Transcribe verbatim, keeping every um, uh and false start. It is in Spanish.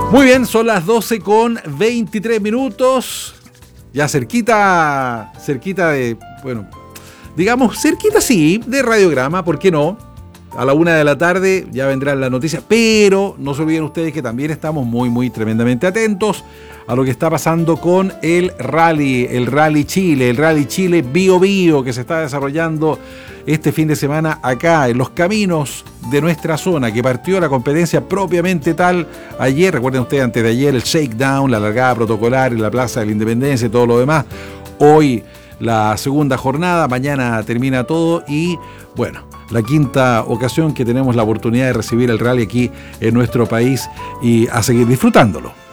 Muy bien, son las doce con veintitrés minutos. Ya cerquita, cerquita de, bueno, digamos cerquita sí, de Radiograma, ¿por qué no? A la una de la tarde ya vendrán las noticias, pero no se olviden ustedes que también estamos muy, muy tremendamente atentos a lo que está pasando con el rally, el Rally Chile, el Rally Chile Bio Bio, que se está desarrollando este fin de semana acá, en los caminos de nuestra zona, que partió la competencia propiamente tal ayer. Recuerden ustedes, antes de ayer, el shakedown, la largada protocolar en la Plaza de la Independencia y todo lo demás. Hoy la segunda jornada, mañana termina todo y, bueno, la quinta ocasión que tenemos la oportunidad de recibir el rally aquí en nuestro país y a seguir disfrutándolo.